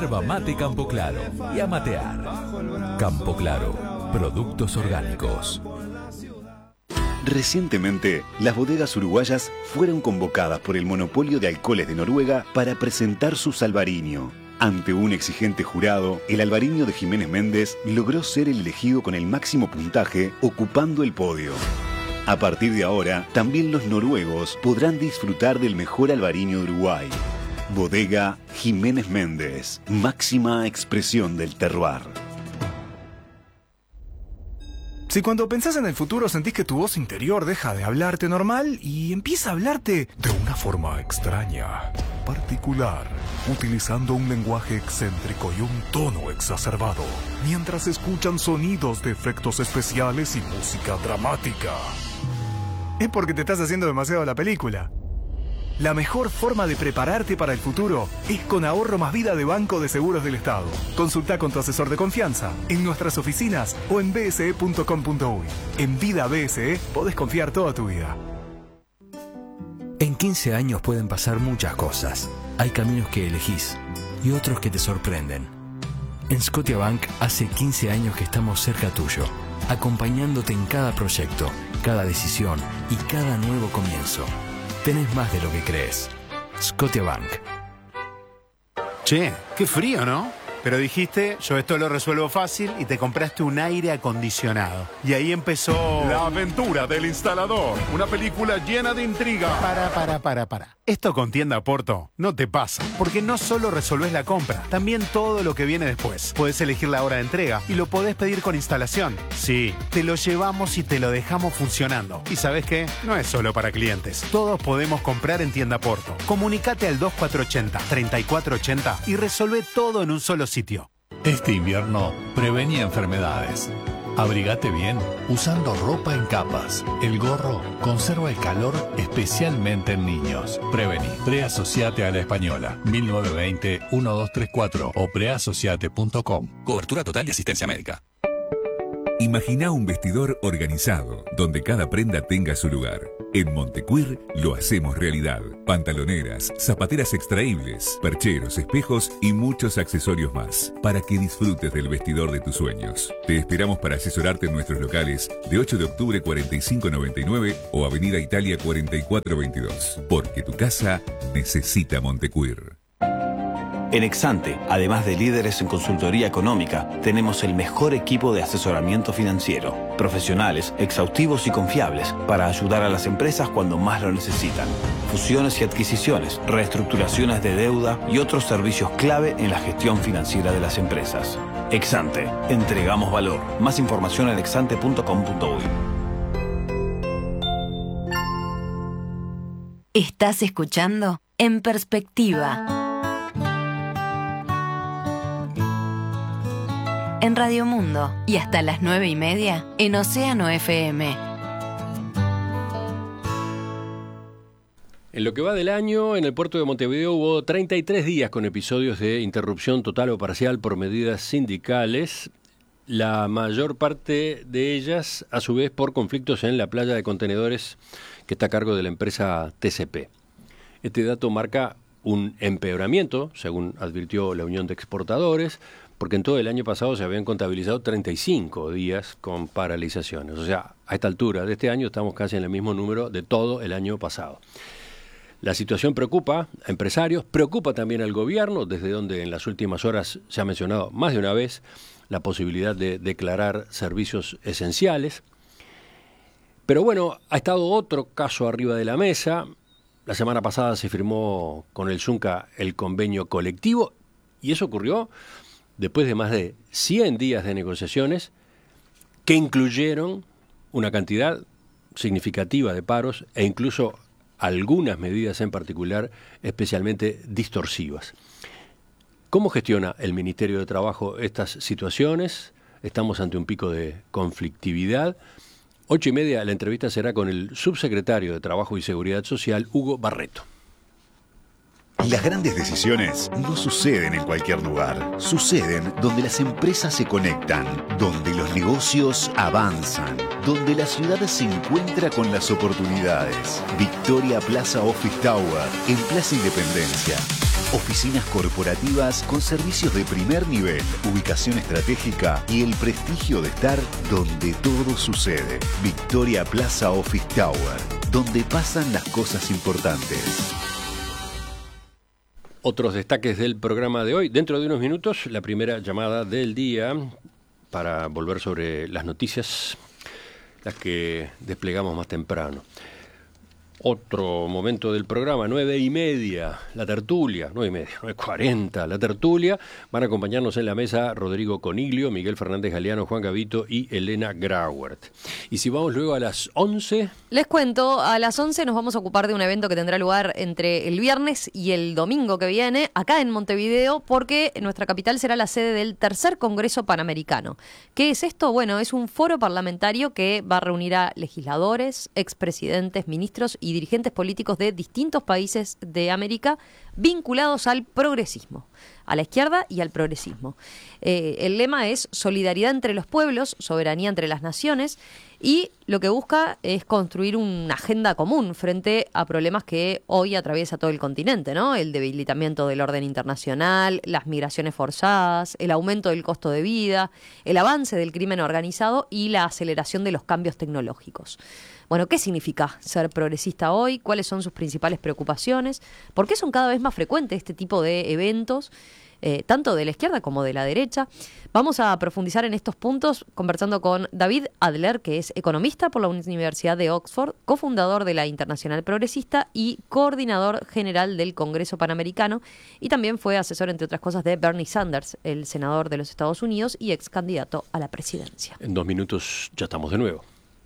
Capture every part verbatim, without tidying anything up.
Yerba mate Campo Claro y a matear. Campo Claro, productos orgánicos. Recientemente, las bodegas uruguayas fueron convocadas por el monopolio de alcoholes de Noruega para presentar su Albariño. Ante un exigente jurado, el Albariño de Jiménez Méndez logró ser el elegido con el máximo puntaje, ocupando el podio. A partir de ahora, también los noruegos podrán disfrutar del mejor Albariño de Uruguay. Bodega Jiménez Méndez, máxima expresión del terroir. Si cuando pensás en el futuro sentís que tu voz interior deja de hablarte normal y empieza a hablarte de una forma extraña, particular, utilizando un lenguaje excéntrico y un tono exacerbado, mientras escuchan sonidos de efectos especiales y música dramática, es porque te estás haciendo demasiado la película. La mejor forma de prepararte para el futuro es con Ahorro Más Vida de Banco de Seguros del Estado. Consulta con tu asesor de confianza en nuestras oficinas o en b s e punto com punto u y. En Vida B S E podés confiar toda tu vida. En quince años pueden pasar muchas cosas. Hay caminos que elegís y otros que te sorprenden. En Scotiabank hace quince años que estamos cerca tuyo, acompañándote en cada proyecto, cada decisión y cada nuevo comienzo. Tenés más de lo que crees. Scotiabank. Che, qué frío, ¿no? Pero dijiste, yo esto lo resuelvo fácil y te compraste un aire acondicionado. Y ahí empezó... La aventura del instalador. Una película llena de intriga. Para, para, para, para. Esto con Tienda Porto no te pasa. Porque no solo resolvés la compra, también todo lo que viene después. Podés elegir la hora de entrega y lo podés pedir con instalación. Sí, te lo llevamos y te lo dejamos funcionando. ¿Y sabés qué? No es solo para clientes. Todos podemos comprar en Tienda Porto. Comunicate al dos cuatro ocho cero, tres cuatro ocho cero y resolvé todo en un solo sitio. Este invierno, prevení enfermedades. Abrigate bien usando ropa en capas. El gorro conserva el calor especialmente en niños. Prevení. Preasociate a la Española. mil novecientos veinte, doce treinta y cuatro o preasociate punto com. Cobertura total de asistencia médica. Imagina un vestidor organizado, donde cada prenda tenga su lugar. En Montecuir lo hacemos realidad. Pantaloneras, zapateras extraíbles, percheros, espejos y muchos accesorios más, para que disfrutes del vestidor de tus sueños. Te esperamos para asesorarte en nuestros locales de ocho de octubre cuarenta y cinco noventa y nueve o Avenida Italia cuarenta y cuatro veintidós, porque tu casa necesita Montecuir. En Exante, además de líderes en consultoría económica, tenemos el mejor equipo de asesoramiento financiero, profesionales, exhaustivos y confiables para ayudar a las empresas cuando más lo necesitan. Fusiones y adquisiciones, reestructuraciones de deuda y otros servicios clave en la gestión financiera de las empresas. Exante, entregamos valor. Más información en exante punto com punto u y. Estás escuchando En Perspectiva. En Radio Mundo y hasta las nueve y media en Océano F M. En lo que va del año, en el puerto de Montevideo hubo treinta y tres días con episodios de interrupción total o parcial por medidas sindicales, la mayor parte de ellas, a su vez, por conflictos en la playa de contenedores que está a cargo de la empresa T C P. Este dato marca un empeoramiento, según advirtió la Unión de Exportadores, porque en todo el año pasado se habían contabilizado treinta y cinco días con paralizaciones. O sea, a esta altura de este año estamos casi en el mismo número de todo el año pasado. La situación preocupa a empresarios, preocupa también al gobierno, desde donde en las últimas horas se ha mencionado más de una vez la posibilidad de declarar servicios esenciales. Pero bueno, ha estado otro caso arriba de la mesa. La semana pasada se firmó con el Zunca el convenio colectivo y eso ocurrió después de más de cien días de negociaciones que incluyeron una cantidad significativa de paros e incluso algunas medidas en particular especialmente distorsivas. ¿Cómo gestiona el Ministerio de Trabajo estas situaciones? Estamos ante un pico de conflictividad. Ocho y media, la entrevista será con el subsecretario de Trabajo y Seguridad Social, Hugo Barreto. Las grandes decisiones no suceden en cualquier lugar. Suceden donde las empresas se conectan, donde los negocios avanzan, donde la ciudad se encuentra con las oportunidades. Victoria Plaza Office Tower, en Plaza Independencia. Oficinas corporativas con servicios de primer nivel, ubicación estratégica y el prestigio de estar donde todo sucede. Victoria Plaza Office Tower, donde pasan las cosas importantes. Otros destaques del programa de hoy. Dentro de unos minutos, la primera llamada del día para volver sobre las noticias, las que desplegamos más temprano. Otro momento del programa, nueve y media, la tertulia, nueve y media, nueve cuarenta, la tertulia. Van a acompañarnos en la mesa Rodrigo Coniglio, Miguel Fernández Galeano, Juan Gavito y Elena Grauert. Y si vamos luego a las once... Les cuento, a las once nos vamos a ocupar de un evento que tendrá lugar entre el viernes y el domingo que viene, acá en Montevideo, porque nuestra capital será la sede del tercer Congreso Panamericano. ¿Qué es esto? Bueno, es un foro parlamentario que va a reunir a legisladores, expresidentes, ministros y dirigentes políticos de distintos países de América vinculados al progresismo, a la izquierda y al progresismo. Eh, el lema es solidaridad entre los pueblos, soberanía entre las naciones, y lo que busca es construir una agenda común frente a problemas que hoy atraviesa todo el continente, ¿no? El debilitamiento del orden internacional, las migraciones forzadas, el aumento del costo de vida, el avance del crimen organizado y la aceleración de los cambios tecnológicos. Bueno, ¿qué significa ser progresista hoy? ¿Cuáles son sus principales preocupaciones? ¿Por qué son cada vez más frecuentes este tipo de eventos, eh, tanto de la izquierda como de la derecha? Vamos a profundizar en estos puntos conversando con David Adler, que es economista por la Universidad de Oxford, cofundador de la Internacional Progresista y coordinador general del Congreso Panamericano, y también fue asesor, entre otras cosas, de Bernie Sanders, el senador de los Estados Unidos y ex candidato a la presidencia. En dos minutos ya estamos de nuevo.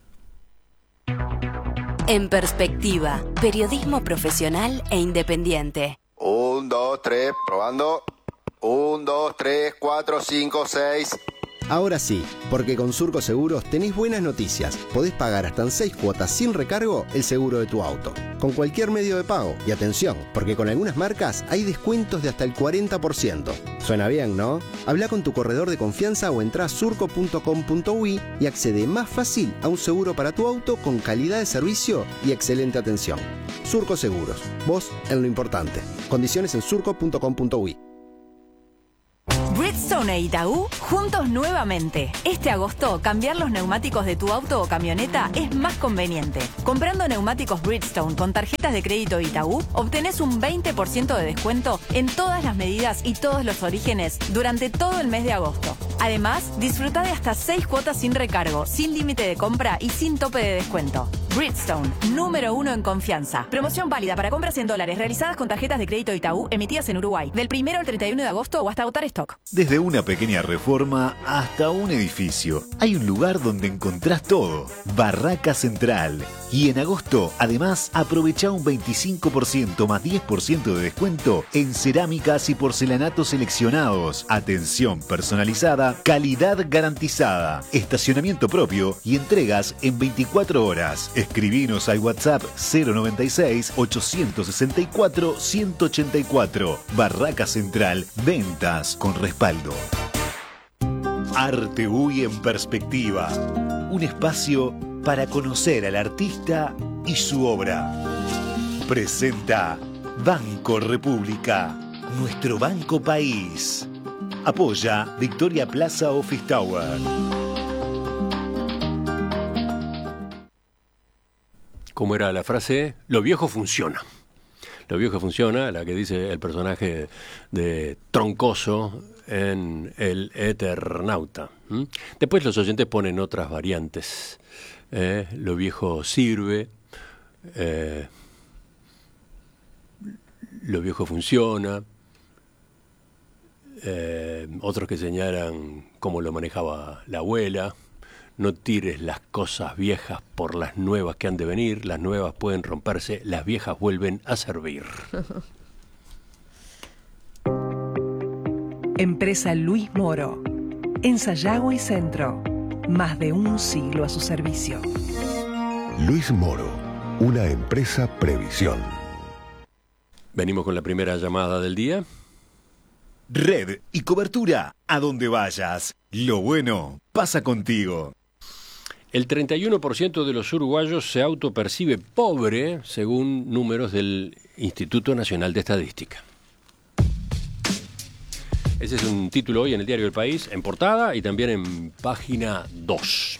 En Perspectiva, periodismo profesional e independiente. Un, dos, tres, probando. Un, dos, tres, cuatro, cinco, seis. Ahora sí, porque con Surco Seguros tenés buenas noticias. Podés pagar hasta en seis cuotas sin recargo el seguro de tu auto, con cualquier medio de pago. Y atención, porque con algunas marcas hay descuentos de hasta el cuarenta por ciento. Suena bien, ¿no? Habla con tu corredor de confianza o entrá a surco punto com punto uy y accede más fácil a un seguro para tu auto con calidad de servicio y excelente atención. Surco Seguros, vos en lo importante. Condiciones en surco punto com punto uy. Bridgestone e Itaú juntos nuevamente. Este agosto, cambiar los neumáticos de tu auto o camioneta es más conveniente. Comprando neumáticos Bridgestone con tarjetas de crédito Itaú, obtenés un veinte por ciento de descuento en todas las medidas y todos los orígenes durante todo el mes de agosto. Además, disfruta de hasta seis cuotas sin recargo, sin límite de compra y sin tope de descuento. Bridgestone, número uno en confianza. Promoción válida para compras en dólares realizadas con tarjetas de crédito Itaú emitidas en Uruguay, del primero al treinta y uno de agosto o hasta agotar stock. Desde una pequeña reforma hasta un edificio, hay un lugar donde encontrás todo. Barraca Central. Y en agosto, además, aprovecha un veinticinco por ciento más diez por ciento de descuento en cerámicas y porcelanatos seleccionados. Atención personalizada, calidad garantizada, estacionamiento propio y entregas en veinticuatro horas. Escribinos al WhatsApp cero noventa y seis, ochocientos sesenta y cuatro, ciento ochenta y cuatro. Barraca Central, ventas con respaldo. Arte U Y en Perspectiva. Un espacio para conocer al artista y su obra. Presenta Banco República, nuestro banco país. Apoya Victoria Plaza Office Tower. ¿Cómo era la frase? Lo viejo funciona. Lo viejo funciona, la que dice el personaje de Troncoso en El Eternauta. ¿Mm? Después los oyentes ponen otras variantes. Eh, lo viejo sirve, eh, lo viejo funciona, eh, otros que señalan cómo lo manejaba la abuela. No tires las cosas viejas por las nuevas que han de venir, las nuevas pueden romperse, las viejas vuelven a servir. Empresa Luis Moro, en Sayago y Centro, más de un siglo a su servicio. Luis Moro, una empresa Previsión. Venimos con la primera llamada del día. Red y cobertura, a donde vayas. Lo bueno pasa contigo. El treinta y uno por ciento de los uruguayos se autopercibe pobre, según números del Instituto Nacional de Estadística. Ese es un título hoy en el diario El País, en portada y también en página dos.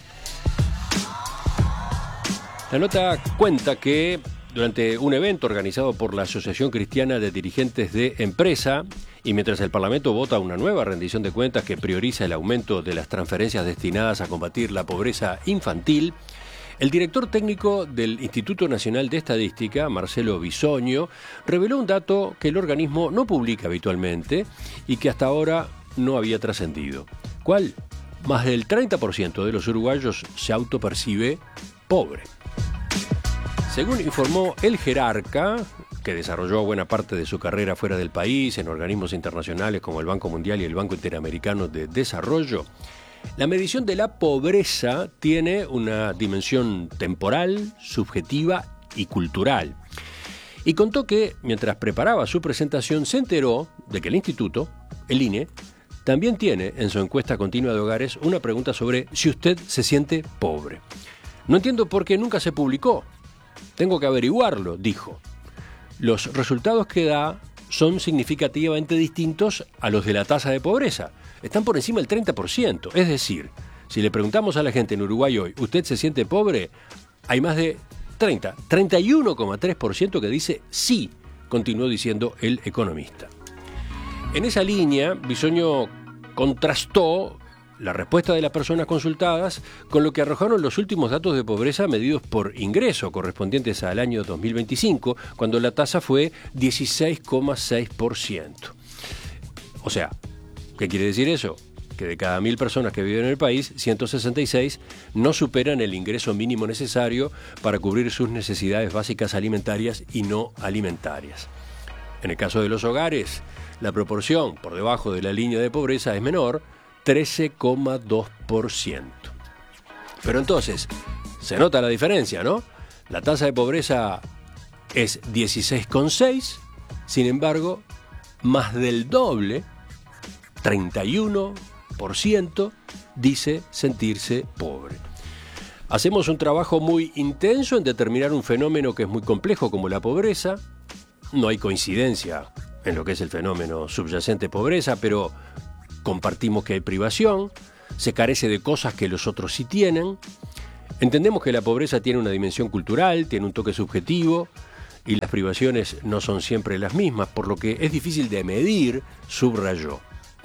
La nota cuenta que durante un evento organizado por la Asociación Cristiana de Dirigentes de Empresa, y mientras el Parlamento vota una nueva rendición de cuentas que prioriza el aumento de las transferencias destinadas a combatir la pobreza infantil, el director técnico del Instituto Nacional de Estadística, Marcelo Bisoño, reveló un dato que el organismo no publica habitualmente y que hasta ahora no había trascendido. ¿Cuál? Más del treinta por ciento de los uruguayos se autopercibe pobre. Según informó El Jerarca, que desarrolló buena parte de su carrera fuera del país, en organismos internacionales como el Banco Mundial y el Banco Interamericano de Desarrollo, la medición de la pobreza tiene una dimensión temporal, subjetiva y cultural. Y contó que, mientras preparaba su presentación, se enteró de que el instituto, el I N E, también tiene en su encuesta continua de hogares una pregunta sobre si usted se siente pobre. No entiendo por qué nunca se publicó. Tengo que averiguarlo, dijo. Los resultados que da son significativamente distintos a los de la tasa de pobreza. Están por encima del treinta por ciento. Es decir, si le preguntamos a la gente en Uruguay hoy, ¿usted se siente pobre? Hay más de treinta, treinta y uno coma tres por ciento que dice sí, continuó diciendo el economista. En esa línea, Bisoño contrastó la respuesta de las personas consultadas con lo que arrojaron los últimos datos de pobreza medidos por ingreso, correspondientes al año dos mil veinticinco, cuando la tasa fue dieciséis coma seis por ciento. O sea, ¿qué quiere decir eso? Que de cada mil personas que viven en el país, ciento sesenta y seis no superan el ingreso mínimo necesario para cubrir sus necesidades básicas alimentarias y no alimentarias. En el caso de los hogares, la proporción por debajo de la línea de pobreza es menor, trece coma dos por ciento. Pero entonces, se nota la diferencia, ¿no? La tasa de pobreza es dieciséis coma seis, sin embargo, más del doble, treinta y uno por ciento, dice sentirse pobre. Hacemos un trabajo muy intenso en determinar un fenómeno que es muy complejo como la pobreza. No hay coincidencia en lo que es el fenómeno subyacente pobreza, pero compartimos que hay privación, se carece de cosas que los otros sí tienen. Entendemos que la pobreza tiene una dimensión cultural, tiene un toque subjetivo y las privaciones no son siempre las mismas, por lo que es difícil de medir, subrayó.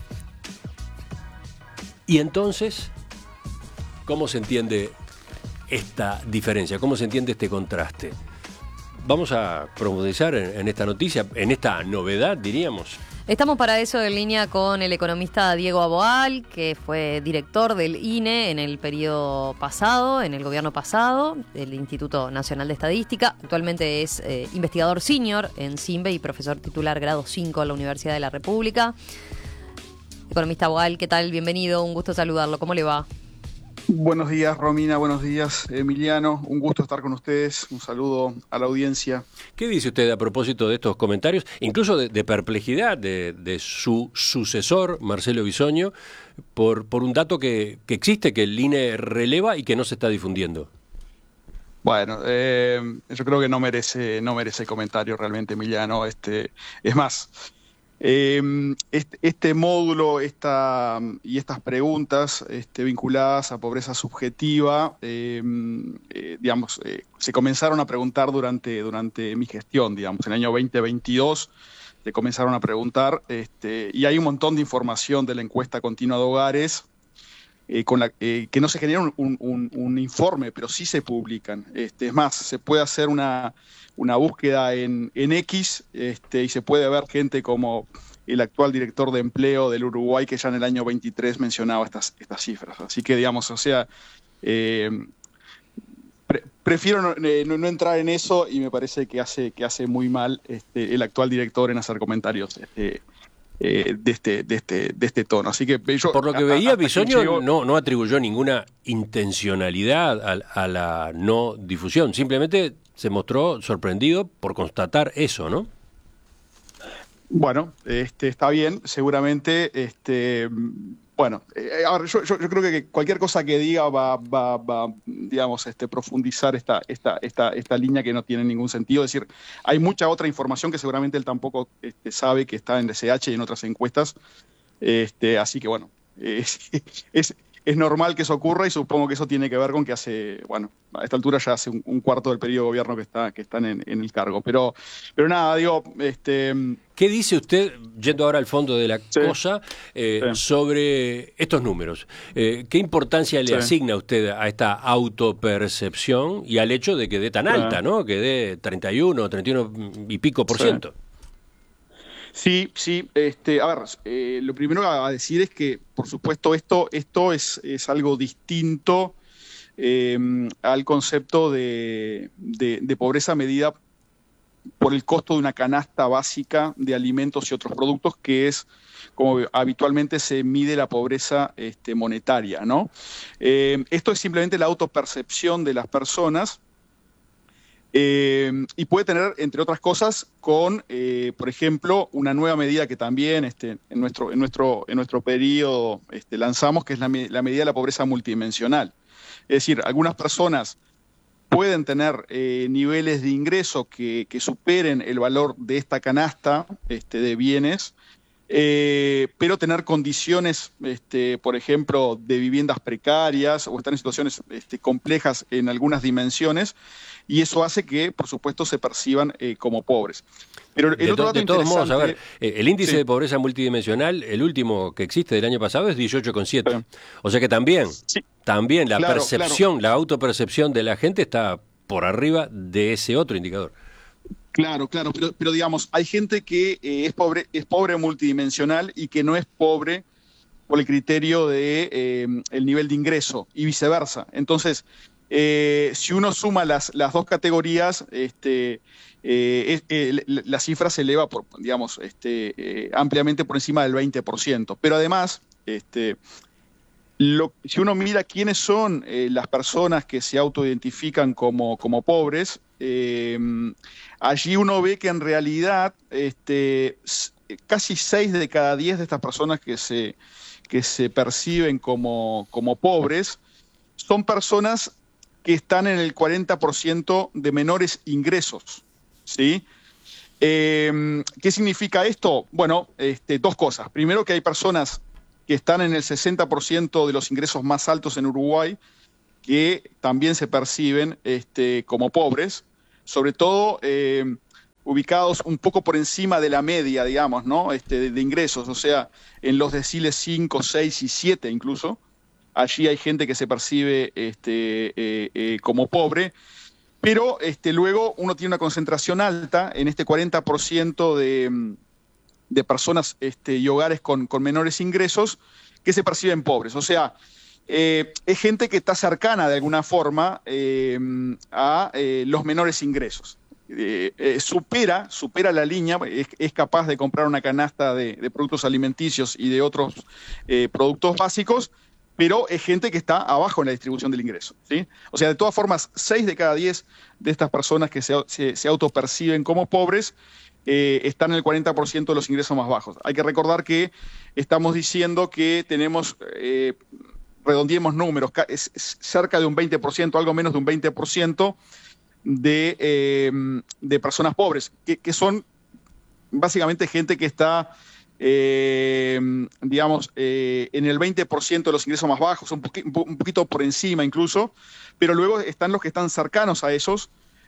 Y entonces, ¿cómo se entiende esta diferencia? ¿Cómo se entiende este contraste? Vamos a profundizar en, en esta noticia, en esta novedad, diríamos. Estamos para eso en línea con el economista Diego Aboal, que fue director del I N E en el periodo pasado, en el gobierno pasado, del Instituto Nacional de Estadística. Actualmente es eh, investigador senior en SINBE y profesor titular grado cinco en la Universidad de la República. Economista Aboal, ¿qué tal? Bienvenido, un gusto saludarlo. ¿Cómo le va? Buenos días, Romina. Buenos días, Emiliano. Un gusto estar con ustedes. Un saludo a la audiencia. ¿Qué dice usted a propósito de estos comentarios, incluso de, de perplejidad de, de su sucesor, Marcelo Bisoño, por, por un dato que, que existe, que el I N E releva y que no se está difundiendo? Bueno, eh, yo creo que no merece, no merece comentario realmente, Emiliano. Este, es más... Eh, este, este módulo esta, y estas preguntas este, vinculadas a pobreza subjetiva, eh, eh, digamos, eh, se comenzaron a preguntar durante, durante mi gestión, digamos, en el año veinte veintidós se comenzaron a preguntar, este, y hay un montón de información de la encuesta continua de hogares eh, con la, eh, que no se genera un, un, un informe, pero sí se publican. Este, es más, se puede hacer una... una búsqueda en, en X este, y se puede ver gente como el actual director de empleo del Uruguay que ya en el año veintitrés mencionaba estas, estas cifras. Así que, digamos, o sea, eh, pre, prefiero no, no, no entrar en eso y me parece que hace, que hace muy mal este, el actual director en hacer comentarios este, eh, de, este, de, este, de este tono. Así que yo, por lo que veía, Bisoño no, no atribuyó ninguna intencionalidad a, a la no difusión, simplemente se mostró sorprendido por constatar eso, ¿no? Bueno, este, está bien, seguramente, este, bueno, eh, ahora yo, yo, yo creo que cualquier cosa que diga va, va, va digamos, este, profundizar esta, esta, esta, esta línea que no tiene ningún sentido. Es decir, hay mucha otra información que seguramente él tampoco este, sabe que está en D C H y en otras encuestas, Este, así que bueno, es, es, es normal que eso ocurra y supongo que eso tiene que ver con que hace, bueno, a esta altura ya hace un, un cuarto del periodo de gobierno que está que están en, en el cargo. Pero, pero nada, digo... este ¿Qué dice usted, yendo ahora al fondo de la sí, cosa, eh, sí. sobre estos números? Eh, ¿Qué importancia le sí. asigna usted a esta autopercepción y al hecho de que dé tan sí. alta, ¿no? Que dé treinta y uno, treinta y uno y pico por sí. ciento? Sí, sí. Este, a ver, eh, lo primero a decir es que, por supuesto, esto, esto es, es algo distinto eh, al concepto de, de, de pobreza medida por el costo de una canasta básica de alimentos y otros productos, que es como habitualmente se mide la pobreza este, monetaria, ¿no? Eh, esto es simplemente la autopercepción de las personas eh, y puede tener, entre otras cosas, con, eh, por ejemplo, una nueva medida que también este, en, nuestro, en, nuestro, en nuestro periodo este, lanzamos, que es la, la medida de la pobreza multidimensional. Es decir, algunas personas pueden tener eh, niveles de ingreso que, que superen el valor de esta canasta este, de bienes, eh, pero tener condiciones, este, por ejemplo, de viviendas precarias o estar en situaciones este, complejas en algunas dimensiones, y eso hace que, por supuesto, se perciban eh, como pobres. Pero el de, otro to, dato de todos modos, a ver, eh, el índice sí. de pobreza multidimensional, el último que existe del año pasado es dieciocho coma siete. Sí. O sea que también, sí. también la claro, percepción, claro. la autopercepción de la gente está por arriba de ese otro indicador. Claro, claro, pero, pero digamos, hay gente que eh, es pobre, es pobre multidimensional y que no es pobre por el criterio de eh, el nivel de ingreso y viceversa. Entonces, eh, si uno suma las, las dos categorías, este, eh, es, eh, la cifra se eleva por, digamos, este, eh, ampliamente por encima del veinte por ciento. Pero además, este, Lo, si uno mira quiénes son eh, las personas que se autoidentifican como, como pobres, eh, allí uno ve que en realidad este, casi seis de cada diez de estas personas que se, que se perciben como, como pobres son personas que están en el cuarenta por ciento de menores ingresos, ¿sí? Eh, ¿Qué significa esto? Bueno, este, dos cosas. Primero, que hay personas que están en el sesenta por ciento de los ingresos más altos en Uruguay, que también se perciben este, como pobres, sobre todo eh, ubicados un poco por encima de la media, digamos, ¿no? este, de, de ingresos, o sea, en los deciles cinco, seis y siete incluso. Allí hay gente que se percibe este, eh, eh, como pobre, pero este, luego uno tiene una concentración alta en este cuarenta por ciento de... de personas este, y hogares con, con menores ingresos que se perciben pobres. O sea, eh, es gente que está cercana de alguna forma eh, a eh, los menores ingresos. Eh, eh, supera, supera la línea, es, es capaz de comprar una canasta de, de productos alimenticios y de otros eh, productos básicos, pero es gente que está abajo en la distribución del ingreso, ¿sí? O sea, de todas formas, seis de cada diez de estas personas que se, se, se autoperciben como pobres Eh, están en el cuarenta por ciento de los ingresos más bajos. Hay que recordar que estamos diciendo que tenemos, eh, redondeemos números, es, es cerca de un veinte por ciento, algo menos de un veinte por ciento de, eh, de personas pobres, que, que son básicamente gente que está, eh, digamos, eh, en el veinte por ciento de los ingresos más bajos, un, poqu un poquito por encima incluso, pero luego están los que están cercanos a esos,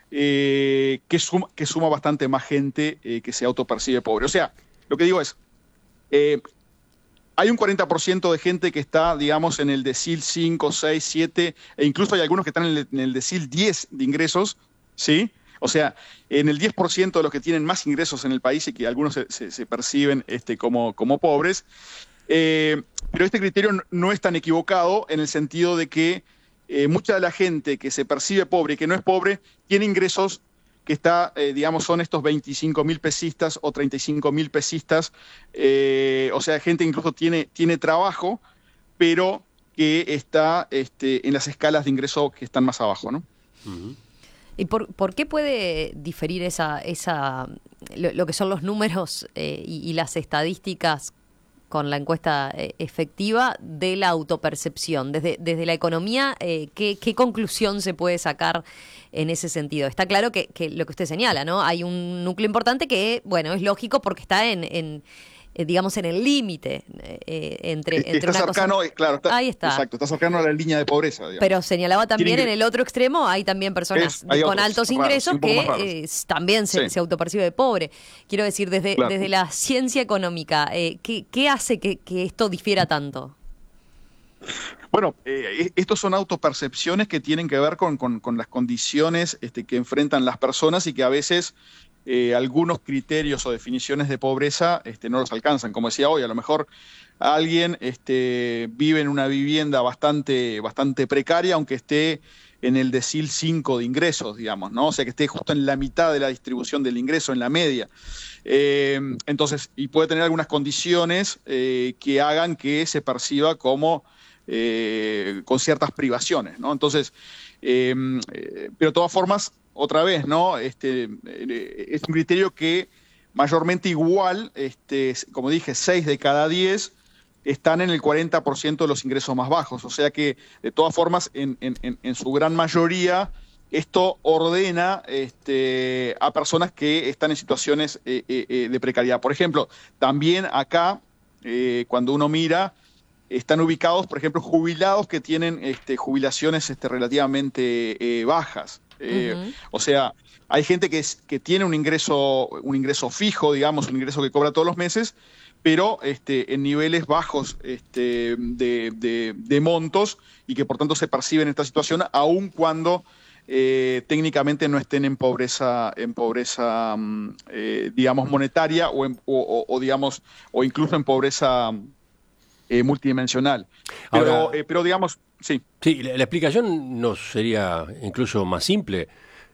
Eh, que, suma, que suma bastante más gente eh, que se autopercibe pobre. O sea, lo que digo es, eh, hay un cuarenta por ciento de gente que está, digamos, en el decil cinco, seis, siete, e incluso hay algunos que están en el, en el decil diez de ingresos, ¿sí? O sea, en el diez por ciento de los que tienen más ingresos en el país y que algunos se, se, se perciben este, como, como pobres. Eh, pero este criterio no es tan equivocado en el sentido de que Eh, mucha de la gente que se percibe pobre y que no es pobre tiene ingresos que está, eh, digamos, son estos veinticinco mil pesistas o treinta y cinco mil pesistas, eh, o sea, gente incluso tiene, tiene trabajo, pero que está este, en las escalas de ingreso que están más abajo, ¿no? Uh-huh. ¿Y por, por qué puede diferir esa, esa lo, lo que son los números eh, y, y las estadísticas con la encuesta eh, efectiva de la autopercepción? Desde, desde la economía, eh, ¿qué, ¿qué conclusión se puede sacar en ese sentido? Está claro que, que lo que usted señala, ¿no? Hay un núcleo importante que, bueno, es lógico porque está en, en, eh, digamos, en el límite eh, entre, entre está una cercano, cosa... claro, está, Ahí está. Exacto, está cercano a la línea de pobreza. Digamos. Pero señalaba también Tienen en el otro extremo, hay también personas Es- hay con otros altos raros, ingresos un poco que más raros. eh, también se, Sí. se autopercibe de pobre. Quiero decir, desde, Claro. desde la ciencia económica, eh, ¿qué, qué hace que, que esto difiera tanto? Bueno, eh, estos son autopercepciones que tienen que ver con, con- con las condiciones este, que enfrentan las personas y que a veces eh, algunos criterios o definiciones de pobreza este, no los alcanzan. Como decía hoy, a lo mejor alguien este, vive en una vivienda bastante, bastante precaria, aunque esté en el decil cinco de ingresos, digamos, ¿no? O sea, que esté justo en la mitad de la distribución del ingreso, en la media. Eh, entonces, y puede tener algunas condiciones eh, que hagan que se perciba como eh, con ciertas privaciones, ¿no? Entonces, eh, eh, pero de todas formas, otra vez, ¿no? Este, eh, es un criterio que mayormente igual, este, como dije, seis de cada diez están en el cuarenta por ciento de los ingresos más bajos. O sea que, de todas formas, en, en, en, en su gran mayoría, esto ordena este, a personas que están en situaciones eh, eh, de precariedad. Por ejemplo, también acá, eh, cuando uno mira, están ubicados, por ejemplo, jubilados que tienen este, jubilaciones este, relativamente eh, bajas. Eh, Ujú. O sea, hay gente que, es, que tiene un ingreso, un ingreso fijo, digamos, un ingreso que cobra todos los meses, pero este, en niveles bajos este, de, de- de montos y que por tanto se perciben en esta situación, aun cuando eh, técnicamente no estén en pobreza, en pobreza mm, eh, digamos, monetaria o, en- o- o- o, digamos, o incluso en pobreza eh, multidimensional. Pero, Ahora- eh, pero digamos, sí. Sí, la, la explicación no sería incluso más simple,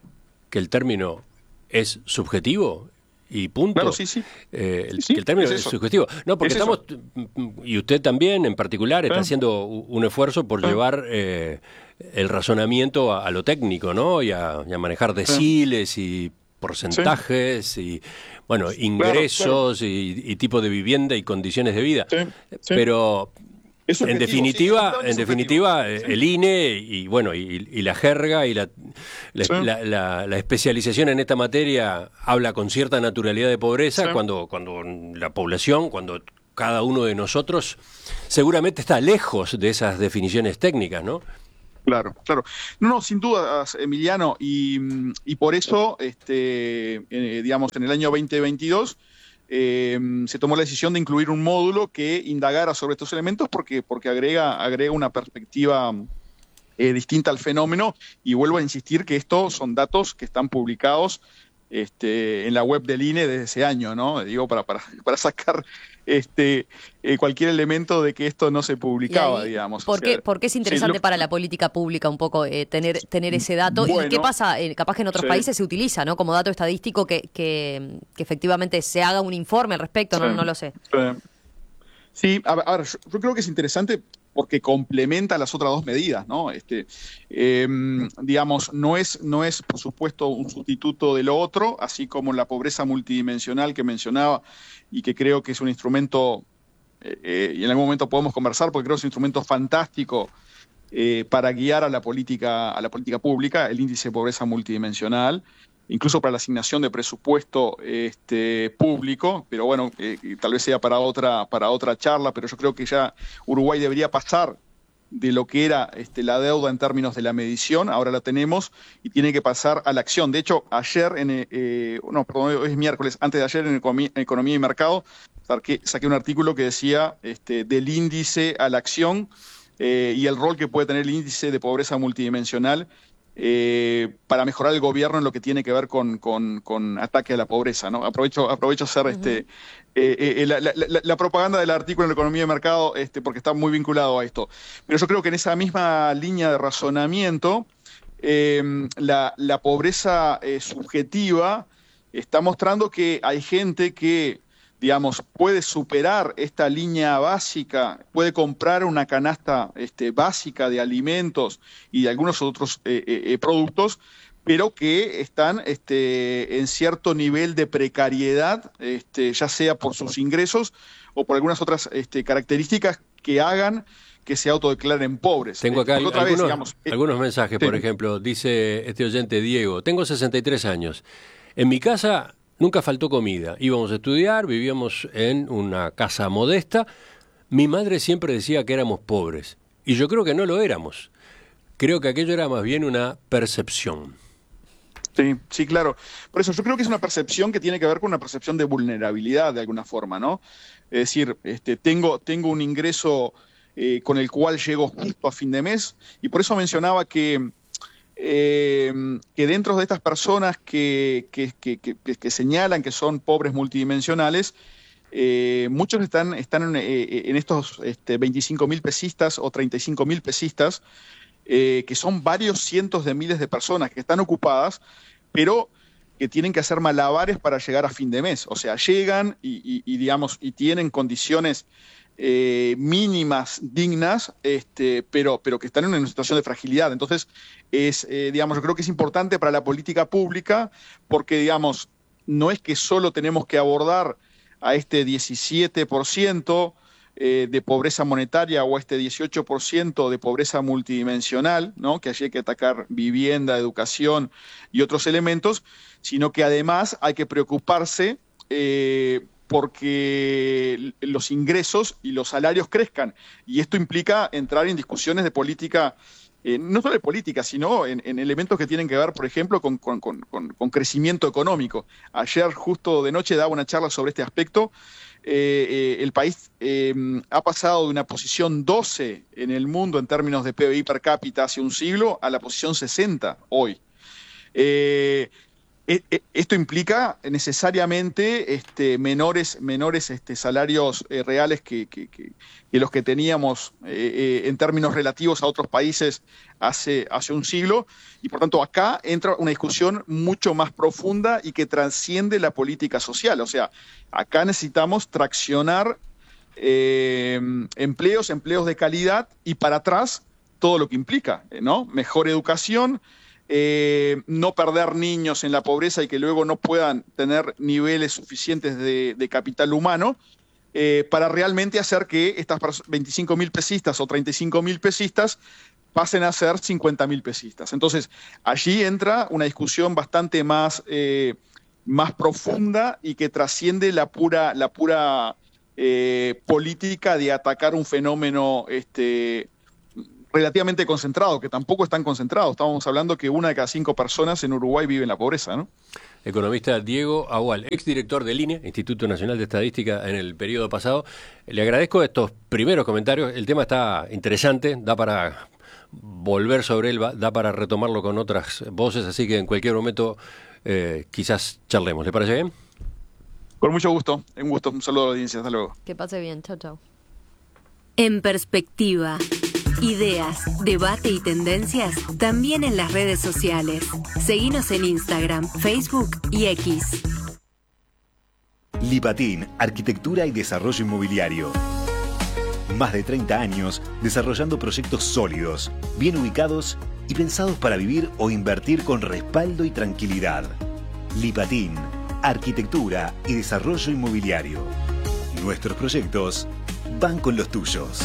que el término es subjetivo y punto. Claro, sí, sí. Eh, el, Sí, que el término es es, eso. subjetivo. No, porque Es eso. estamos, y usted también en particular está Sí. haciendo u- un esfuerzo por llevar eh, el razonamiento a, a lo técnico, ¿no? Y a, y a manejar deciles y porcentajes y, bueno, ingresos Y, y tipo de vivienda y condiciones de vida. sí. Pero... Es En subjetivo, definitiva, sí, es en definitiva, eh, el I N E y bueno y, y la jerga y la, la, Sí. la- la- la especialización en esta materia habla con cierta naturalidad de pobreza Sí. cuando cuando la población, cuando cada uno de nosotros seguramente está lejos de esas definiciones técnicas, ¿no? Claro, claro. No, no, sin duda, Emiliano, y, mm, y por eso, este, eh, digamos, en el año veinte veintidós eh, se tomó la decisión de incluir un módulo que indagara sobre estos elementos porque, porque agrega, agrega una perspectiva eh, distinta al fenómeno, y vuelvo a insistir que estos son datos que están publicados este, en la web del I N E desde ese año, ¿no? Digo, para, para, para sacar este, eh, cualquier elemento de que esto no se publicaba, Y ahí, digamos. ¿Por O sea, qué, por qué es sí, interesante lo- para la política pública un poco eh, tener, tener ese dato? ¿Y Bueno, qué pasa? Eh, capaz que en otros sí. países se utiliza, ¿no? Como dato estadístico que, que, que efectivamente se haga un informe al respecto, no, Sí. no lo sé. Eh, Sí, a ver, a ver, yo, yo creo que es interesante porque complementa las otras dos medidas, ¿no? Este, eh, digamos, no es, no es, por supuesto, un sustituto de lo otro, así como la pobreza multidimensional que mencionaba y que creo que es un instrumento, eh, eh, y en algún momento podemos conversar, porque creo que es un instrumento fantástico eh, para guiar a la política, a la política pública, el índice de pobreza multidimensional, incluso para la asignación de presupuesto este, público, pero bueno, eh, tal vez sea para otra, para otra charla, pero yo creo que ya Uruguay debería pasar de lo que era este, la deuda en términos de la medición, ahora la tenemos, y tiene que pasar a la acción. De hecho, ayer, en, eh, no, perdón, hoy es miércoles, antes de ayer en Economía, Economía y Mercado, saqué, saqué un artículo que decía este, del índice a la acción eh, y el rol que puede tener el índice de pobreza multidimensional Eh, para mejorar el gobierno en lo que tiene que ver con, con, con ataque a la pobreza, ¿no? Aprovecho, aprovecho hacer uh-huh. este, eh, eh, la, la, la, la propaganda del artículo en la Economía de Mercado, este, porque está muy vinculado a esto. Pero yo creo que en esa misma línea de razonamiento, eh, la, la pobreza eh, subjetiva está mostrando que hay gente que, digamos, puede superar esta línea básica, puede comprar una canasta este, básica de alimentos y de algunos otros eh, eh, productos, pero que están este, en cierto nivel de precariedad, este, ya sea por sus ingresos o por algunas otras este, características que hagan que se autodeclaren pobres. Tengo acá otra algunos, vez, digamos, algunos mensajes, sí. por ejemplo, dice este oyente Diego, tengo sesenta y tres años. En mi casa nunca faltó comida. Íbamos a estudiar, vivíamos en una casa modesta. Mi madre siempre decía que éramos pobres, y yo creo que no lo éramos. Creo que aquello era más bien una percepción. Sí, sí, claro. Por eso yo creo que es una percepción que tiene que ver con una percepción de vulnerabilidad de alguna forma, ¿no? Es decir, este, tengo, tengo un ingreso eh, con el cual llego justo a fin de mes, y por eso mencionaba que, eh, que dentro de estas personas que, que, que, que, que señalan que son pobres multidimensionales, Eh, muchos están, están en, eh, en estos este, veinticinco mil pesistas o treinta y cinco mil pesistas, eh, que son varios cientos de miles de personas que están ocupadas, pero que tienen que hacer malabares para llegar a fin de mes. O sea, llegan y, y, y digamos, y tienen condiciones eh, mínimas, dignas, este, pero, pero que están en una situación de fragilidad. Entonces, es, eh, digamos, yo creo que es importante para la política pública porque, digamos, no es que solo tenemos que abordar a este diecisiete por ciento eh, de pobreza monetaria o a este dieciocho por ciento de pobreza multidimensional, ¿no? Que allí hay que atacar vivienda, educación y otros elementos, sino que además hay que preocuparse eh, porque los ingresos y los salarios crezcan. Y esto implica entrar en discusiones de política, Eh, no solo de política, sino en, en elementos que tienen que ver, por ejemplo, con, con, con, con crecimiento económico. Ayer, justo de noche, daba una charla sobre este aspecto. Eh, eh, el país eh, ha pasado de una posición doce en el mundo en términos de P B I per cápita hace un siglo a la posición sesenta hoy. Eh, Esto implica necesariamente este, menores, menores este, salarios eh, reales que, que, que, que los que teníamos eh, eh, en términos relativos a otros países hace, hace un siglo. Y por tanto acá entra una discusión mucho más profunda y que trasciende la política social. O sea, acá necesitamos traccionar eh, empleos, empleos de calidad y para atrás todo lo que implica, ¿no? Mejor educación, Eh, no perder niños en la pobreza y que luego no puedan tener niveles suficientes de, de capital humano, eh, para realmente hacer que estas veinticinco mil pesistas o treinta y cinco mil pesistas pasen a ser cincuenta mil pesistas. Entonces, allí entra una discusión bastante más, eh, más profunda y que trasciende la pura, la pura eh, política de atacar un fenómeno este, relativamente concentrado, que tampoco es tan concentrado. Estábamos hablando que una de cada cinco personas en Uruguay vive en la pobreza, ¿no? Economista Diego Agual, exdirector del I N E, Instituto Nacional de Estadística, en el periodo pasado. Le agradezco estos primeros comentarios. El tema está interesante, da para volver sobre él, da para retomarlo con otras voces, así que en cualquier momento eh, quizás charlemos. ¿Le parece bien? Con mucho gusto, un gusto. Un saludo a la audiencia, hasta luego. Que pase bien, chao, chao. En perspectiva. Ideas, debate y tendencias también en las redes sociales. Seguinos en Instagram, Facebook y X. Lipatín, Arquitectura y Desarrollo Inmobiliario. Más de treinta años desarrollando proyectos sólidos, bien ubicados y pensados para vivir o invertir con respaldo y tranquilidad. Lipatín, Arquitectura y Desarrollo Inmobiliario. Nuestros proyectos van con los tuyos.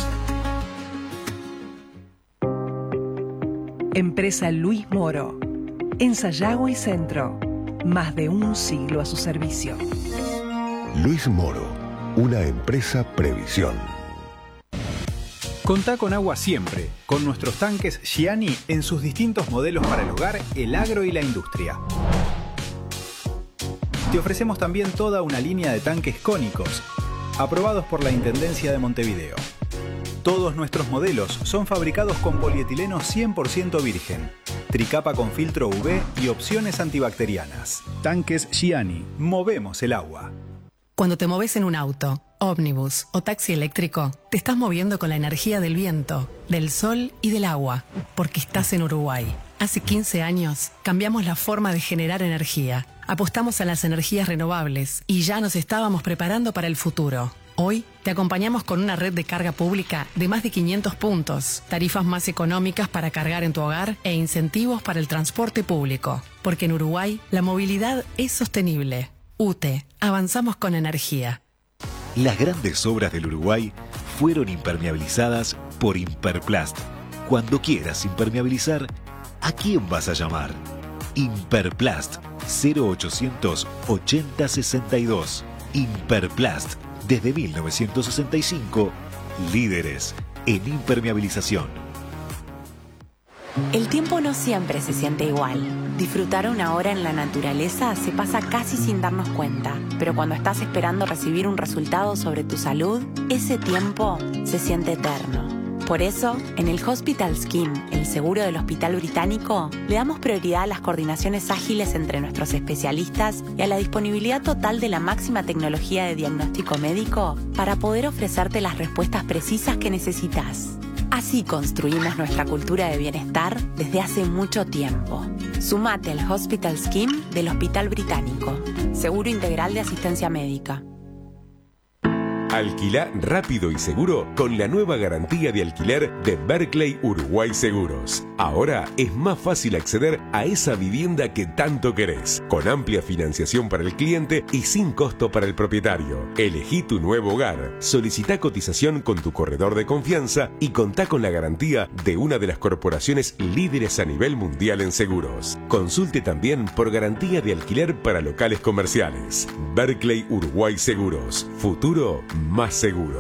Empresa Luis Moro. En Sayago y Centro. Más de un siglo a su servicio. Luis Moro. Una empresa Previsión. Contá con agua siempre, con nuestros tanques Gianni en sus distintos modelos para el hogar, el agro y la industria. Te ofrecemos también toda una línea de tanques cónicos, aprobados por la Intendencia de Montevideo. Todos nuestros modelos son fabricados con polietileno cien por ciento virgen, tricapa con filtro U V y opciones antibacterianas. Tanques Gianni, movemos el agua. Cuando te moves en un auto, ómnibus o taxi eléctrico, te estás moviendo con la energía del viento, del sol y del agua, porque estás en Uruguay. Hace quince años cambiamos la forma de generar energía, apostamos a las energías renovables y ya nos estábamos preparando para el futuro. Hoy te acompañamos con una red de carga pública de más de quinientos puntos, tarifas más económicas para cargar en tu hogar e incentivos para el transporte público. Porque en Uruguay la movilidad es sostenible. U T E, avanzamos con energía. Las grandes obras del Uruguay fueron impermeabilizadas por Imperplast. Cuando quieras impermeabilizar, ¿a quién vas a llamar? Imperplast, cero ochocientos ochenta sesenta y dos. Imperplast, desde mil novecientos sesenta y cinco, líderes en impermeabilización. El tiempo no siempre se siente igual. Disfrutar una hora en la naturaleza se pasa casi sin darnos cuenta, pero cuando estás esperando recibir un resultado sobre tu salud, ese tiempo se siente eterno. Por eso, en el Hospital Scheme, el seguro del Hospital Británico, le damos prioridad a las coordinaciones ágiles entre nuestros especialistas y a la disponibilidad total de la máxima tecnología de diagnóstico médico para poder ofrecerte las respuestas precisas que necesitas. Así construimos nuestra cultura de bienestar desde hace mucho tiempo. Sumate al Hospital Scheme del Hospital Británico. Seguro integral de asistencia médica. Alquilá rápido y seguro con la nueva garantía de alquiler de Berkeley Uruguay Seguros. Ahora es más fácil acceder a esa vivienda que tanto querés, con amplia financiación para el cliente y sin costo para el propietario. Elegí tu nuevo hogar, solicitá cotización con tu corredor de confianza y contá con la garantía de una de las corporaciones líderes a nivel mundial en seguros. Consulte también por garantía de alquiler para locales comerciales. Berkeley Uruguay Seguros. Futuro más seguro.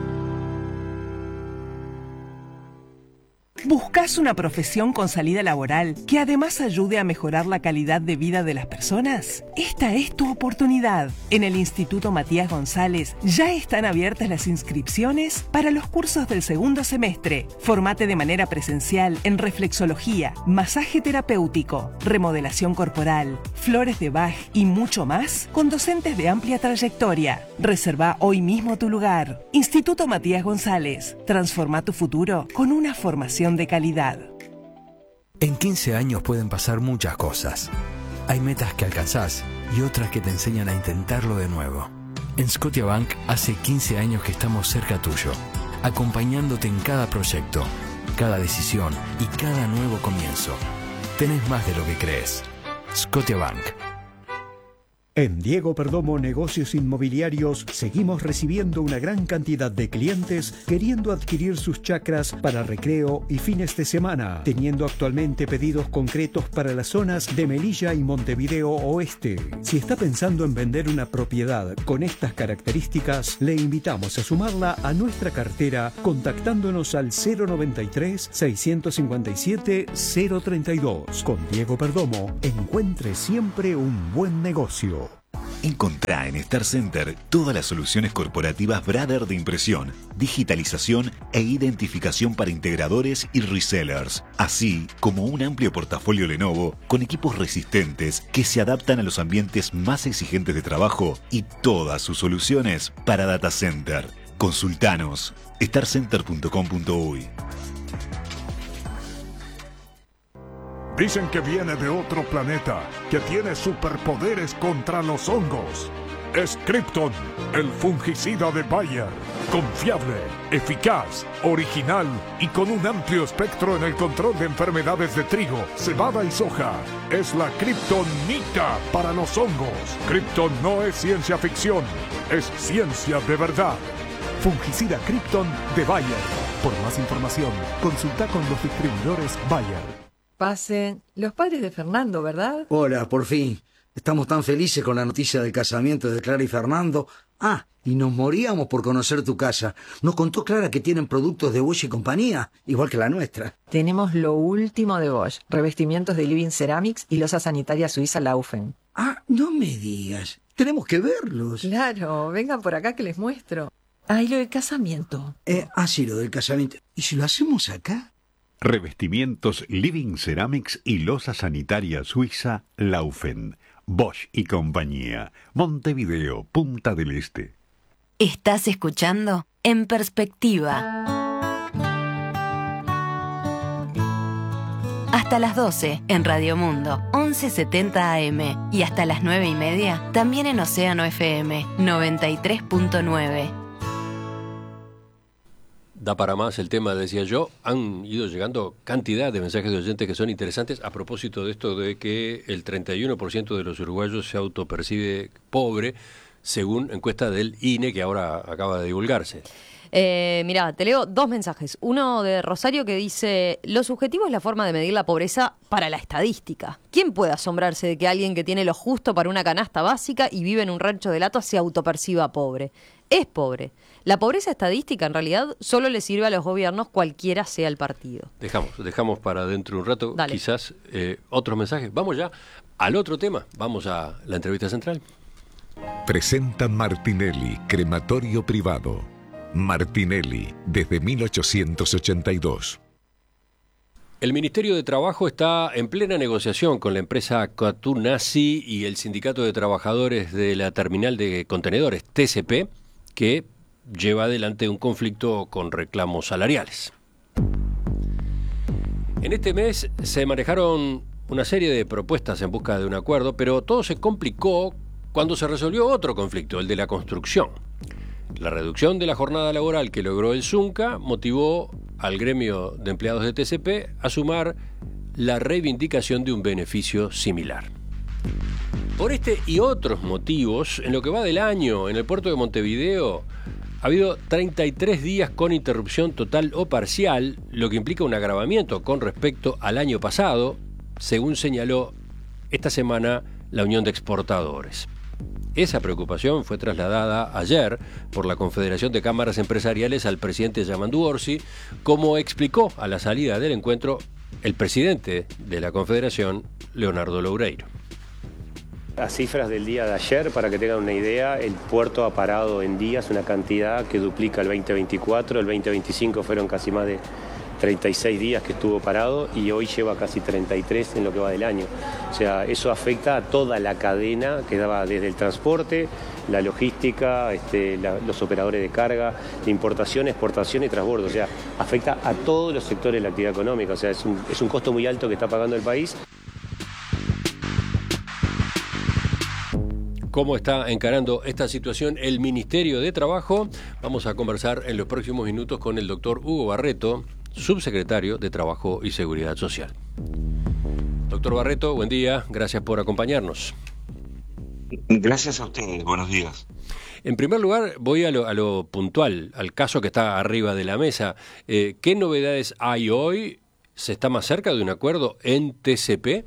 ¿Buscas una profesión con salida laboral que además ayude a mejorar la calidad de vida de las personas? Esta es tu oportunidad. En el Instituto Matías González ya están abiertas las inscripciones para los cursos del segundo semestre. Formate de manera presencial en reflexología, masaje terapéutico, remodelación corporal, flores de Bach y mucho más con docentes de amplia trayectoria. Reserva hoy mismo tu lugar. Instituto Matías González. Transforma tu futuro con una formación de calidad. En quince años pueden pasar muchas cosas. Hay metas que alcanzás y otras que te enseñan a intentarlo de nuevo. En Scotiabank hace quince años que estamos cerca tuyo, acompañándote en cada proyecto, cada decisión y cada nuevo comienzo. Tenés más de lo que crees. Scotiabank. En Diego Perdomo Negocios Inmobiliarios seguimos recibiendo una gran cantidad de clientes queriendo adquirir sus chacras para recreo y fines de semana, teniendo actualmente pedidos concretos para las zonas de Melilla y Montevideo Oeste. Si está pensando en vender una propiedad con estas características, le invitamos a sumarla a nuestra cartera contactándonos al cero noventa y tres, seiscientos cincuenta y siete, cero treinta y dos. Con Diego Perdomo, encuentre siempre un buen negocio. Encontrá en Star Center todas las soluciones corporativas Brother de impresión, digitalización e identificación para integradores y resellers, así como un amplio portafolio Lenovo con equipos resistentes que se adaptan a los ambientes más exigentes de trabajo y todas sus soluciones para data center. Consultanos star center punto com punto uy. Dicen que viene de otro planeta, que tiene superpoderes contra los hongos. Es Krypton, el fungicida de Bayer. Confiable, eficaz, original y con un amplio espectro en el control de enfermedades de trigo, cebada y soja. Es la Kryptonita para los hongos. Krypton no es ciencia ficción, es ciencia de verdad. Fungicida Krypton de Bayer. Por más información, consulta con los distribuidores Bayer. Pasen. Los padres de Fernando, ¿verdad? Hola, por fin. Estamos tan felices con la noticia del casamiento de Clara y Fernando. Ah, y nos moríamos por conocer tu casa. Nos contó Clara que tienen productos de Bosch y compañía, igual que la nuestra. Tenemos lo último de Bosch. Revestimientos de Living Ceramics y losa sanitaria suiza Laufen. Ah, no me digas. Tenemos que verlos. Claro, vengan por acá que les muestro. Ah, y lo del casamiento. Eh, ah, sí, lo del casamiento. ¿Y si lo hacemos acá? Revestimientos Living Ceramics y losa sanitaria suiza Laufen. Bosch y compañía. Montevideo, Punta del Este. Estás escuchando En Perspectiva. Hasta las doce en Radio Mundo, once setenta A M. Y hasta las nueve y media, también en Océano F M, noventa y tres punto nueve. Da para más el tema, decía yo. Han ido llegando cantidad de mensajes de oyentes que son interesantes a propósito de esto de que el treinta y uno por ciento de los uruguayos se autopercibe pobre. según encuesta del I N E que ahora acaba de divulgarse. Eh, mirá, te leo dos mensajes. Uno de Rosario que dice: lo subjetivo es la forma de medir la pobreza para la estadística. ¿Quién puede asombrarse de que alguien que tiene lo justo para una canasta básica y vive en un rancho de latas se autoperciba pobre? Es pobre. La pobreza estadística en realidad solo le sirve a los gobiernos, cualquiera sea el partido. Dejamos, dejamos para dentro un rato Dale. quizás eh, otros mensajes. Vamos ya al otro tema. Vamos a la entrevista central. Presenta Martinelli, crematorio privado. Martinelli, desde mil ochocientos ochenta y dos. El Ministerio de Trabajo está en plena negociación con la empresa Katoenasi y el Sindicato de Trabajadores de la Terminal de Contenedores, T C P, que lleva adelante un conflicto con reclamos salariales. En este mes se manejaron una serie de propuestas en busca de un acuerdo, pero todo se complicó cuando se resolvió otro conflicto, el de la construcción. La reducción de la jornada laboral que logró el Zunca motivó al gremio de empleados de T C P a sumar la reivindicación de un beneficio similar. Por este y otros motivos, en lo que va del año en el puerto de Montevideo ha habido treinta y tres días con interrupción total o parcial, lo que implica un agravamiento con respecto al año pasado, según señaló esta semana la Unión de Exportadores. Esa preocupación fue trasladada ayer por la Confederación de Cámaras Empresariales al presidente Yamandu Orsi, como explicó a la salida del encuentro el presidente de la Confederación, Leonardo Loureiro. Las cifras del día de ayer, para que tengan una idea, el puerto ha parado en días una cantidad que duplica el veinte veinticuatro, el veinte veinticinco fueron casi más de treinta y seis días que estuvo parado y hoy lleva casi treinta y tres en lo que va del año. O sea, eso afecta a toda la cadena que daba desde el transporte, la logística, este, la, los operadores de carga, de importación, exportación y transbordo. O sea, afecta a todos los sectores de la actividad económica. O sea, es un, es un costo muy alto que está pagando el país. ¿Cómo está encarando esta situación el Ministerio de Trabajo? Vamos a conversar en los próximos minutos con el doctor Hugo Barreto, subsecretario de Trabajo y Seguridad Social. Doctor Barreto, buen día, gracias por acompañarnos. Gracias a ustedes, buenos días. En primer lugar, voy a lo, a lo puntual, al caso que está arriba de la mesa. Eh, ¿Qué novedades hay hoy? ¿Se está más cerca de un acuerdo en T C P?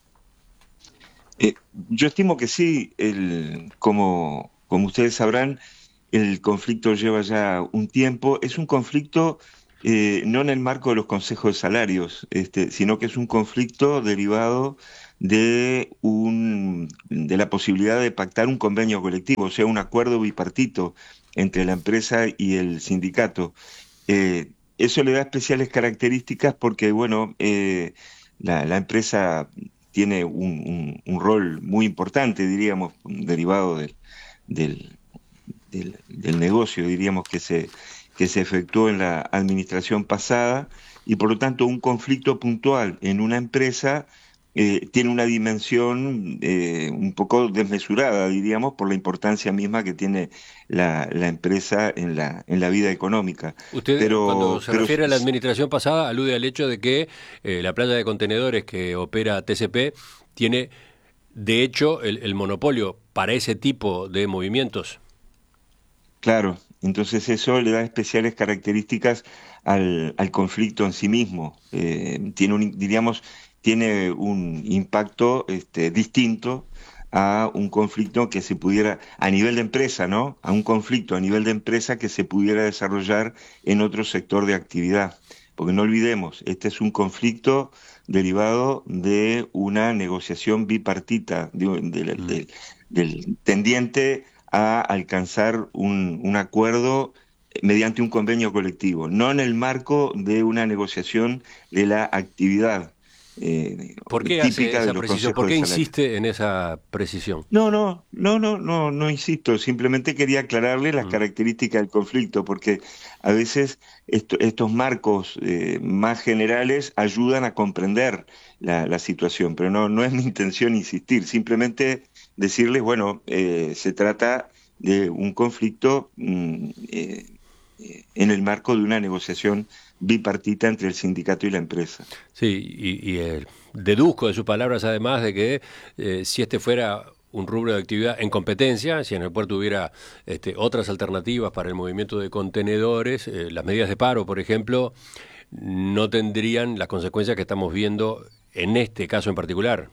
Eh, yo estimo que sí. El, como, como ustedes sabrán, el conflicto lleva ya un tiempo. Es un conflicto eh, no en el marco de los consejos de salarios, este, sino que es un conflicto derivado de, un, de la posibilidad de pactar un convenio colectivo, o sea, un acuerdo bipartito entre la empresa y el sindicato. Eh, eso le da especiales características porque, bueno, eh, la, la empresa tiene un, un, un rol muy importante, diríamos, derivado del, del, del, del negocio, diríamos, que se, que se efectuó en la administración pasada, y por lo tanto un conflicto puntual en una empresa eh, tiene una dimensión eh, un poco desmesurada, diríamos, por la importancia misma que tiene la, la empresa en la, en la vida económica. Usted, pero, cuando se pero, refiere a la administración pasada, alude al hecho de que eh, la playa de contenedores que opera T C P tiene, de hecho, el, el monopolio para ese tipo de movimientos. Claro, entonces eso le da especiales características al, al conflicto en sí mismo. Eh, tiene un, diríamos, tiene un impacto este, distinto a un conflicto que se pudiera, a nivel de empresa, ¿no? A un conflicto a nivel de empresa que se pudiera desarrollar en otro sector de actividad. Porque no olvidemos, este es un conflicto derivado de una negociación bipartita, de, de, de, de, del tendiente a alcanzar un, un acuerdo mediante un convenio colectivo, no en el marco de una negociación de la actividad. Eh, ¿Por qué hace esa precisión? ¿Por qué insiste en esa precisión? No, no, no, no, no, no insisto. Simplemente quería aclararle las mm. características del conflicto, porque a veces esto, estos marcos eh, más generales ayudan a comprender la, la situación, pero no, no es mi intención insistir. Simplemente decirles, bueno, eh, se trata de un conflicto mm, eh, en el marco de una negociación bipartita entre el sindicato y la empresa. Sí, y, y eh, deduzco de sus palabras además de que eh, si este fuera un rubro de actividad en competencia, si en el puerto hubiera este, otras alternativas para el movimiento de contenedores, eh, las medidas de paro, por ejemplo, no tendrían las consecuencias que estamos viendo en este caso en particular.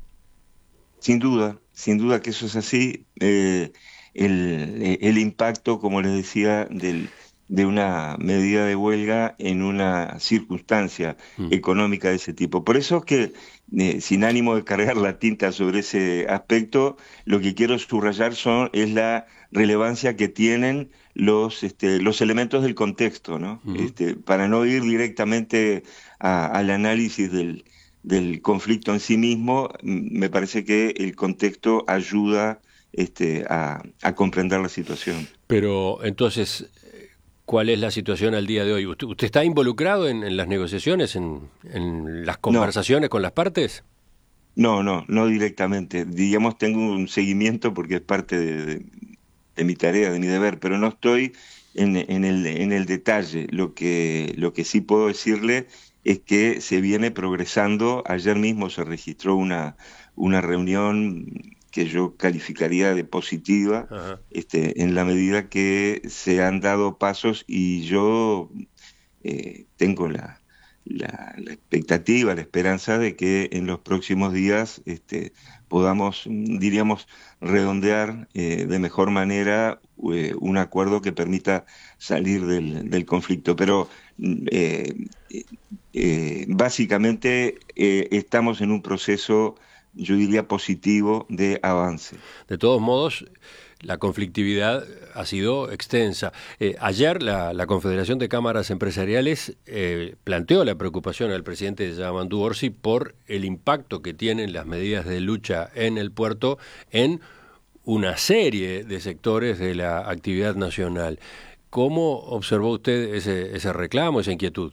Sin duda, sin duda que eso es así. Eh, el, el impacto, como les decía, del, de una medida de huelga en una circunstancia mm. económica de ese tipo. Por eso es que, eh, sin ánimo de cargar la tinta sobre ese aspecto, lo que quiero subrayar son, es la relevancia que tienen los, este, los elementos del contexto, ¿no? Mm. Este, para no ir directamente a, al análisis del del conflicto en sí mismo, me parece que el contexto ayuda este, a, a comprender la situación. Pero entonces, ¿cuál es la situación al día de hoy? ¿Usted, usted está involucrado en, en las negociaciones, en, en las conversaciones no. con las partes? No, no, no directamente. Digamos, tengo un seguimiento porque es parte de, de, de mi tarea, de mi deber, pero no estoy en, en, el, en el detalle. Lo que, lo que sí puedo decirle es que se viene progresando. Ayer mismo se registró una, una reunión que yo calificaría de positiva, este, en la medida que se han dado pasos, y yo eh, tengo la, la, la expectativa, la esperanza de que en los próximos días este, podamos, diríamos, redondear eh, de mejor manera eh, un acuerdo que permita salir del, del conflicto. Pero eh, eh, básicamente eh, estamos en un proceso, yo diría, positivo de avance. De todos modos, la conflictividad ha sido extensa. Eh, ayer la, la Confederación de Cámaras Empresariales eh, planteó la preocupación al presidente Yamandu Orsi por el impacto que tienen las medidas de lucha en el puerto en una serie de sectores de la actividad nacional. ¿Cómo observó usted ese, ese reclamo, esa inquietud?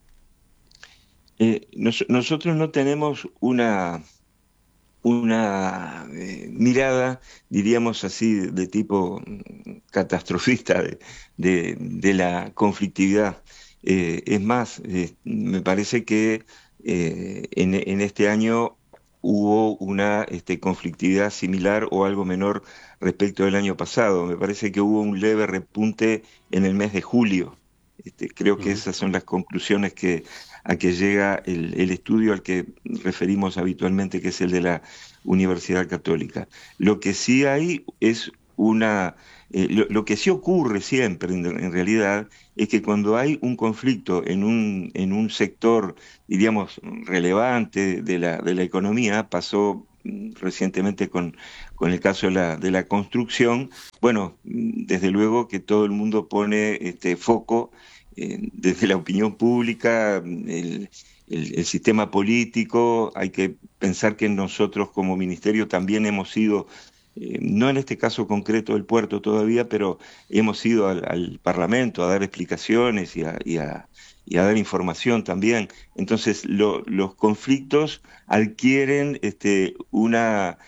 Eh, nos, nosotros no tenemos una... una eh, mirada, diríamos así, de, de tipo catastrofista de, de, de la conflictividad. Eh, es más, eh, me parece que eh, en, en este año hubo una este, conflictividad similar o algo menor respecto del año pasado. Me parece que hubo un leve repunte en el mes de julio. Este, creo que esas son las conclusiones que a que llega el, el estudio al que referimos habitualmente, que es el de la Universidad Católica. Lo que sí hay es una... Eh, lo, lo que sí ocurre siempre, en, en realidad, es que cuando hay un conflicto en un, en un sector, diríamos, relevante de la, de la economía, pasó recientemente con, con el caso de la, de la construcción, bueno, desde luego que todo el mundo pone este foco eh, desde la opinión pública, el, el, el sistema político. Hay que pensar que nosotros como ministerio también hemos ido, eh, no en este caso concreto del puerto todavía, pero hemos ido al, al Parlamento a dar explicaciones y a, y a y a dar información también. Entonces, lo, los conflictos adquieren este, una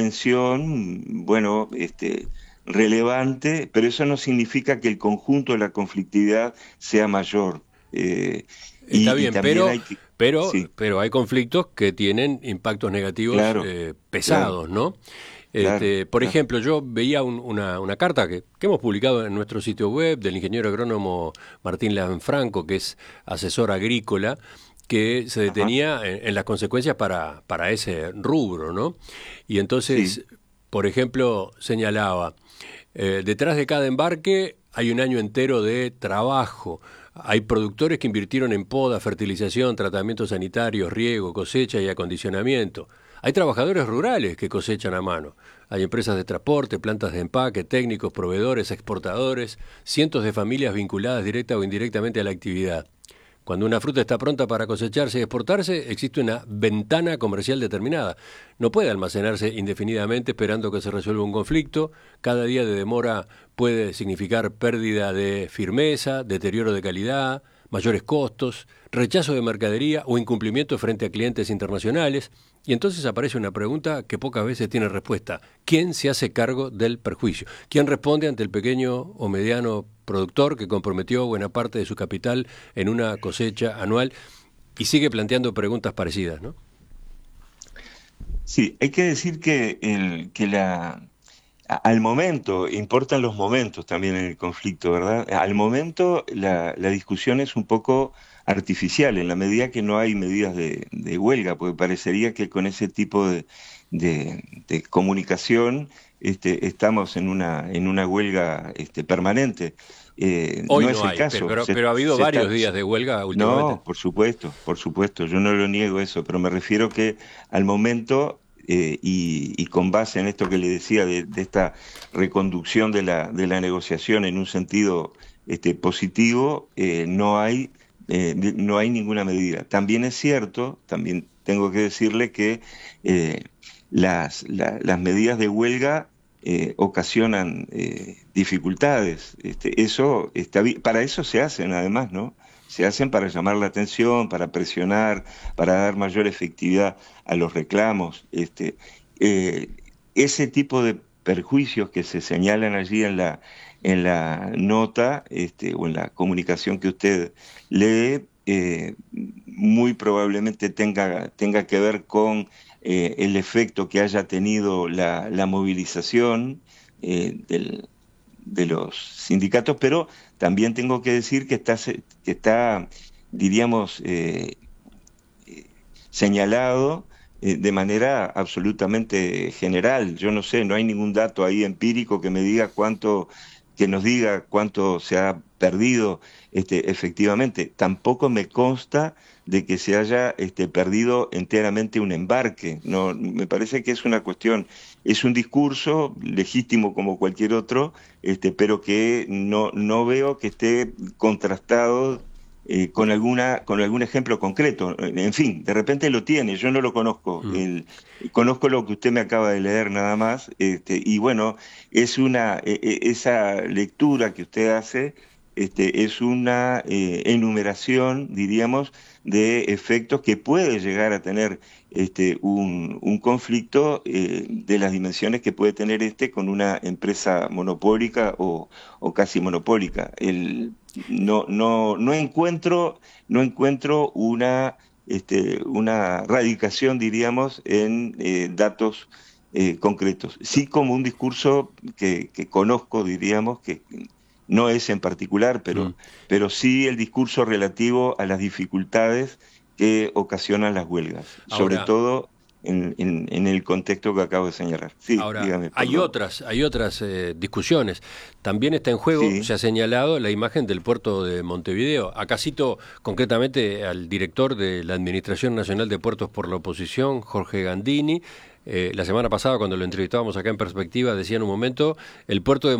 dimensión, bueno, este, relevante, pero eso no significa que el conjunto de la conflictividad sea mayor. Eh, Está y, bien, y pero, hay que, pero, sí. pero hay conflictos que tienen impactos negativos claro, eh, pesados, claro. ¿no? Este, Claro, por claro. ejemplo, yo veía un, una, una carta que, que hemos publicado en nuestro sitio web del ingeniero agrónomo Martín Lanfranco, que es asesor agrícola, que se detenía en, en las consecuencias para, para ese rubro, ¿no? Y entonces, sí. por ejemplo, señalaba, eh, detrás de cada embarque hay un año entero de trabajo. Hay productores que invirtieron en poda, fertilización, tratamientos sanitarios, riego, cosecha y acondicionamiento. Hay trabajadores rurales que cosechan a mano. Hay empresas de transporte, plantas de empaque, técnicos, proveedores, exportadores, cientos de familias vinculadas directa o indirectamente a la actividad. Cuando una fruta está pronta para cosecharse y exportarse, existe una ventana comercial determinada. No puede almacenarse indefinidamente esperando que se resuelva un conflicto. Cada día de demora puede significar pérdida de firmeza, deterioro de calidad, mayores costos, rechazo de mercadería o incumplimiento frente a clientes internacionales. Y entonces aparece una pregunta que pocas veces tiene respuesta. ¿Quién se hace cargo del perjuicio? ¿Quién responde ante el pequeño o mediano productor que comprometió buena parte de su capital en una cosecha anual? Y sigue planteando preguntas parecidas, ¿no? Sí, hay que decir que, el, que la, a- al momento, importan los momentos también en el conflicto, ¿verdad? Al momento la, la discusión es un poco artificial, en la medida que no hay medidas de, de huelga, porque parecería que con ese tipo de, de- de comunicación este, estamos en una, en una huelga este, permanente. Eh, Hoy no no, es el hay, caso. pero, Se- pero ha habido se varios está- días de huelga últimamente. No, por supuesto, por supuesto, yo no lo niego eso, pero me refiero que al momento, eh, y, y con base en esto que le decía de, de esta reconducción de la, de la negociación en un sentido este, positivo, eh, no hay, eh, de- no hay ninguna medida. También es cierto, también tengo que decirle que eh, las, la- las medidas de huelga eh, ocasionan eh, dificultades. Este, eso está bi- para eso se hacen además, ¿no? Se hacen para llamar la atención, para presionar, para dar mayor efectividad a los reclamos. Este, eh, ese tipo de perjuicios que se señalan allí en la, en la nota este, o en la comunicación que usted lee, eh, muy probablemente tenga, tenga que ver con eh, el efecto que haya tenido la, la movilización eh, del- de los sindicatos, pero también tengo que decir que está, se- que está diríamos, eh, señalado eh, de manera absolutamente general. Yo no sé, no hay ningún dato ahí empírico que me diga cuánto, que nos diga cuánto se ha perdido este, efectivamente. Tampoco me consta de que se haya este, perdido enteramente un embarque. No, me parece que es una cuestión, es un discurso legítimo como cualquier otro, este, pero que no, no veo que esté contrastado eh, con alguna con algún ejemplo concreto. En fin, de repente lo tiene, yo no lo conozco. Mm. El- conozco lo que usted me acaba de leer nada más, este, y bueno, es una e- e- esa lectura que usted hace este, es una eh, enumeración, diríamos, de efectos que puede llegar a tener este, un, un conflicto eh, de las dimensiones que puede tener este con una empresa monopólica o, o casi monopólica. El, no, no, no encuentro, no encuentro una, este, una radicación, diríamos, en eh, datos eh, concretos. Sí como un discurso que, que conozco, diríamos, que no es en particular, pero, Mm. pero sí el discurso relativo a las dificultades que ocasionan las huelgas, sobre Ahora- todo en, en- en el contexto que acabo de señalar. Sí, Ahora, dígame. hay perdón. otras, hay otras eh, discusiones. También está en juego, Sí. se ha señalado, la imagen del puerto de Montevideo. Acá cito concretamente al director de la Administración Nacional de Puertos por la oposición, Jorge Gandini. Eh, la semana pasada, cuando lo entrevistábamos acá en Perspectiva, decía en un momento, el puerto de